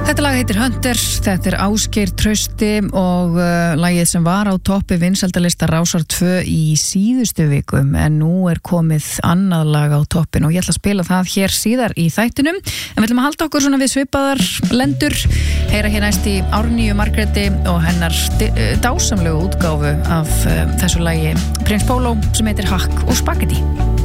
Þetta lag heitir Hunters, þetta Ásgeir Trausti og lagið sem var á toppi vinsældalista Rásar 2 í síðustu vikum, en nú komið annað lag á toppin og ég ætla að spila það hér síðar í þættinum, en við ætlum að halda okkur svona við svipaðar lendur, heyra hér næst í Árníu Margréti og hennar dásamlegu útgáfu af þessu lagi Prins Pólo sem heitir Hakk og Spagetti.